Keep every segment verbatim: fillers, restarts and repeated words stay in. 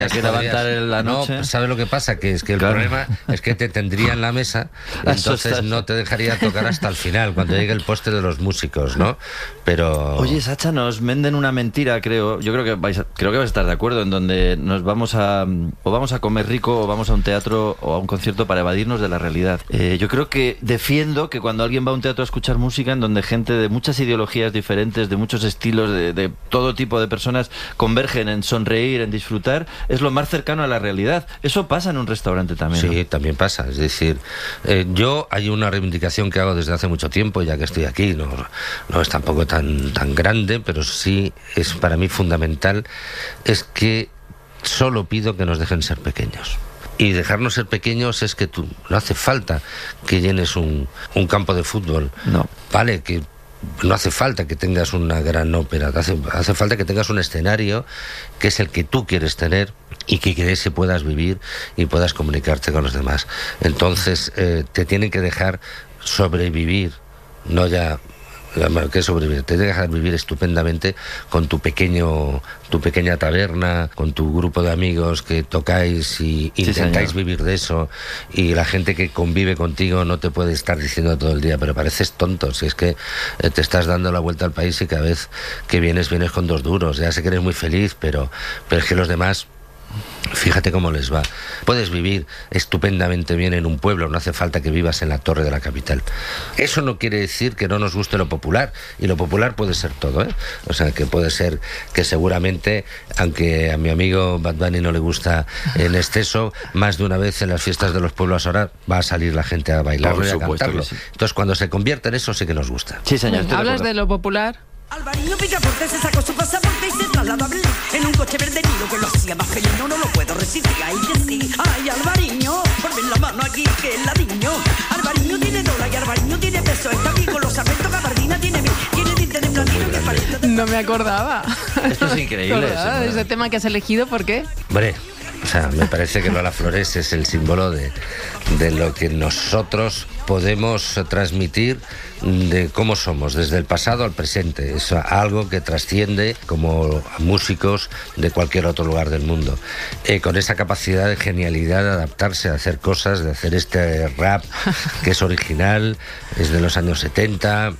Hay que levantar en la noche. No, ¿sabes lo que pasa? Que es que el claro. problema es que te tendría en la mesa, entonces no te dejaría tocar hasta el final, cuando llegue el postre de los músicos, ¿no? Pero... Oye, Sacha, nos venden una mentira, creo. Yo creo que vais a, creo que vais a estar de acuerdo, en donde nos vamos a... o vamos a comer rico, o vamos a un teatro, o a un concierto para evadirnos de la realidad. Eh, yo creo que defiendo que cuando alguien va a un teatro a escuchar música, en donde gente de muchas ideologías diferentes, de muchos estilos, de, de todo tipo de personas, convergen en sonreír, en disfrutar, es lo más cercano a la realidad. Eso pasa en un restaurante también, ¿no? Sí, también pasa. Es decir, eh, yo hay una reivindicación que hago desde hace mucho tiempo, ya que estoy aquí, no, no es tampoco tan, tan grande, pero sí es para mí fundamental, es que solo pido que nos dejen ser pequeños. Y dejarnos ser pequeños es que tú, no hace falta que llenes un, un campo de fútbol. No. Vale, que no hace falta que tengas una gran ópera, hace, hace falta que tengas un escenario que es el que tú quieres tener y que crees que puedas vivir y puedas comunicarte con los demás. Entonces eh, te tienen que dejar sobrevivir, no ya que sobrevivir, te dejas vivir estupendamente con tu pequeño, tu pequeña taberna, con tu grupo de amigos que tocáis y sí, intentáis señor. vivir de eso, y la gente que convive contigo no te puede estar diciendo todo el día, pero pareces tonto, si es que eh, te estás dando la vuelta al país y cada vez que vienes, vienes con dos duros, ya sé que eres muy feliz, pero, pero es que los demás... Fíjate cómo les va. Puedes vivir estupendamente bien en un pueblo, no hace falta que vivas en la torre de la capital. Eso no quiere decir que no nos guste lo popular, y lo popular puede ser todo, ¿eh? O sea, que puede ser que seguramente, aunque a mi amigo Bad Bunny no le gusta en exceso, más de una vez en las fiestas de los pueblos ahora va a salir la gente a bailarlo y a cantarlo. Sí. Entonces, cuando se convierte en eso, sí que nos gusta. Sí, señor. ¿Hablas de lo popular? Alvariño Picaporte se sacó su pasaporte y se trasladó a Berlín en un coche verde Nilo que lo hacía más felino, no lo puedo resistir, ay que sí, ay Alvariño, ponme la mano aquí que es ladriño. Alvariño tiene dólar y Alvariño tiene peso, está aquí con los aspectos, Gabardina tiene mil, tiene tinte de platino que parece... No me acordaba. Esto es increíble. Eso, ese tema que has elegido, ¿por qué? Hombre, o sea, me parece que Lola Flores es el símbolo de, de lo que nosotros podemos transmitir, de cómo somos, desde el pasado al presente. Es algo que trasciende como músicos de cualquier otro lugar del mundo. Eh, con esa capacidad de genialidad de adaptarse, a hacer cosas, de hacer este rap que es original, es de los años setenta,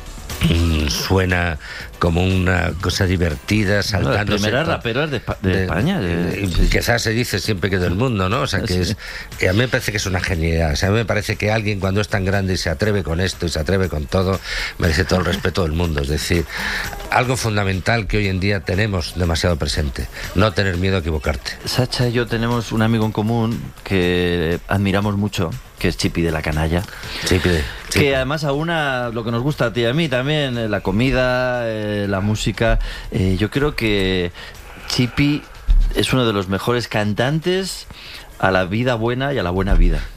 mm, suena como una cosa divertida, saltando. Las primeras raperas de, de, de España. De, de, sí. Quizás se dice siempre que del mundo, ¿no? O sea, que sí. es, que a mí me parece que es una genialidad. O sea, a mí me parece que alguien cuando es tan grande y se atreve con esto y se atreve con todo, merece todo el respeto del mundo. Es decir, algo fundamental que hoy en día tenemos demasiado presente, no tener miedo a equivocarte. Sacha y yo tenemos un amigo en común que admiramos mucho, que es Chipi de la Canalla. Chipi de... Chipi. Que además aúna lo que nos gusta a ti y a mí también, la comida, eh, la música. Eh, yo creo que Chipi es uno de los mejores cantantes a la vida buena y a la buena vida.